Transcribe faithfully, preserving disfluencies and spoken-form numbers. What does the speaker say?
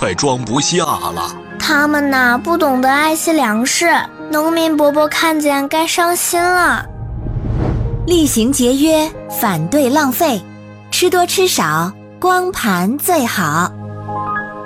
快装不下了。 他们呐，不懂得爱惜粮食，农民伯伯看见该伤心了。 厉行节约，反对浪费，吃多吃少，光盘最好。